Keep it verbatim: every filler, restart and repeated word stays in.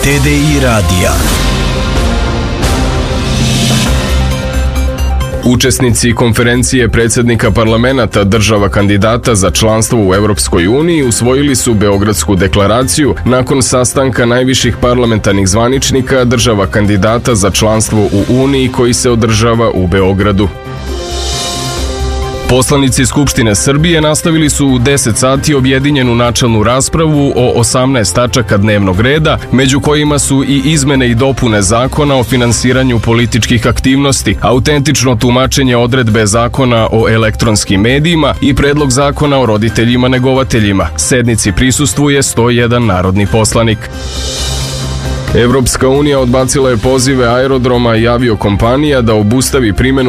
T D I radija. Učesnici konferencije predsjednika parlamenata država kandidata za članstvo u Europskoj uniji usvojili su Beogradsku deklaraciju nakon sastanka najviših parlamentarnih zvaničnika država kandidata za članstvo u Uniji koji se održava u Beogradu. Poslanici Skupštine Srbije nastavili su u deset sati objedinjenu načelnu raspravu o osamnaest tačaka dnevnog reda, među kojima su i izmene i dopune zakona o finansiranju političkih aktivnosti, autentično tumačenje odredbe zakona o elektronskim medijima i predlog zakona o roditeljima negovateljima. Sednici prisustvuje sto jedan narodni poslanik. Evropska unija odbacila je pozive aerodroma i aviokompanija da obustavi primjenu